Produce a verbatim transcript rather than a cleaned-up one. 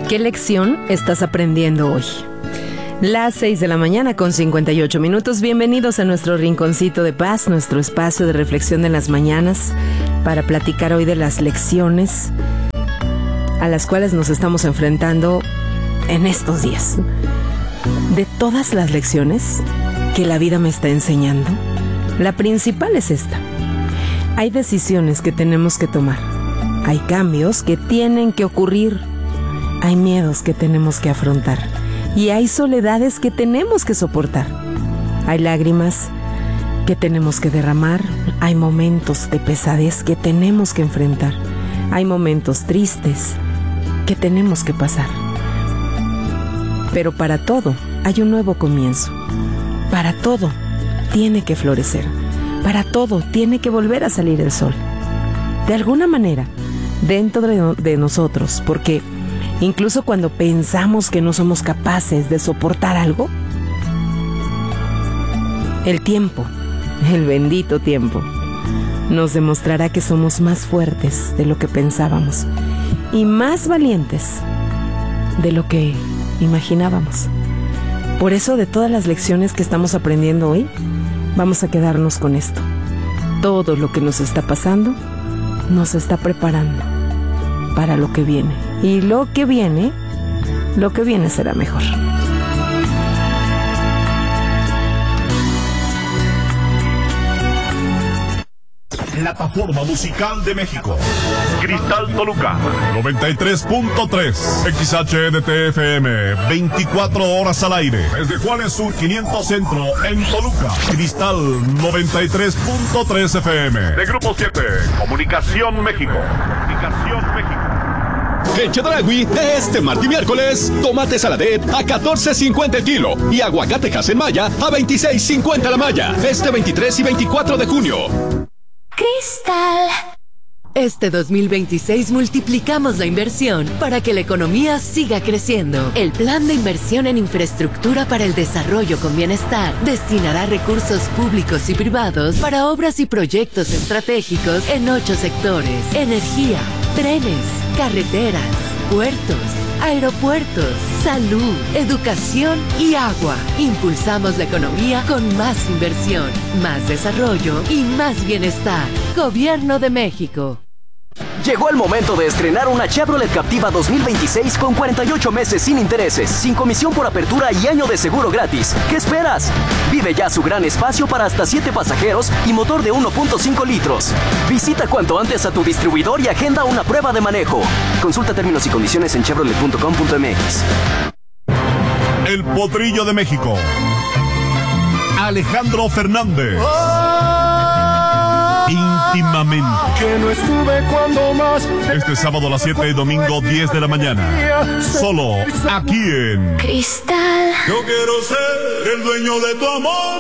¿Qué lección estás aprendiendo hoy? Las seis de la mañana con cincuenta y ocho minutos. Bienvenidos a nuestro rinconcito de paz, nuestro espacio de reflexión en las mañanas, para platicar hoy de las lecciones a las cuales nos estamos enfrentando en estos días. De todas las lecciones que la vida me está enseñando, la principal es esta. Hay decisiones que tenemos que tomar. Hay cambios que tienen que ocurrir. Hay miedos que tenemos que afrontar. Y hay soledades que tenemos que soportar. Hay lágrimas que tenemos que derramar. Hay momentos de pesadez que tenemos que enfrentar. Hay momentos tristes que tenemos que pasar. Pero para todo hay un nuevo comienzo. Para todo tiene que florecer. Para todo tiene que volver a salir el sol. De alguna manera, dentro de, de nosotros, porque incluso cuando pensamos que no somos capaces de soportar algo, el tiempo, el bendito tiempo, nos demostrará que somos más fuertes de lo que pensábamos y más valientes de lo que imaginábamos. Por eso, de todas las lecciones que estamos aprendiendo hoy, vamos a quedarnos con esto. Todo lo que nos está pasando nos está preparando para lo que viene. Y lo que viene, lo que viene será mejor. Plataforma Musical de México. Cristal Toluca. noventa y tres punto tres. X H D T F M. veinticuatro horas al aire. Desde Juárez Sur quinientos Centro en Toluca. Cristal noventa y tres punto tres F M. De Grupo siete. Comunicación México. Comunicación México. En Chedraui, este martes y miércoles, tomate saladet a catorce cincuenta el kilo y aguacate Hasenmaya a veintiséis cincuenta la malla. Este veintitrés y veinticuatro de junio. Cristal. Este dos mil veintiséis multiplicamos la inversión para que la economía siga creciendo. El Plan de Inversión en Infraestructura para el Desarrollo con Bienestar destinará recursos públicos y privados para obras y proyectos estratégicos en ocho sectores: energía, trenes, carreteras, puertos, aeropuertos, salud, educación y agua. Impulsamos la economía con más inversión, más desarrollo y más bienestar. Gobierno de México. Llegó el momento de estrenar una Chevrolet Captiva dos mil veintiséis con cuarenta y ocho meses sin intereses, sin comisión por apertura y año de seguro gratis. ¿Qué esperas? Vive ya su gran espacio para hasta siete pasajeros y motor de uno punto cinco litros. Visita cuanto antes a tu distribuidor y agenda una prueba de manejo. Consulta términos y condiciones en chevrolet punto com punto m x. El Potrillo de México. Alejandro Fernández. Íntimamente. Que no estuve cuando más. Este sábado a las siete y domingo diez de la mañana. Solo aquí en Cristal. Yo quiero ser el dueño de tu amor.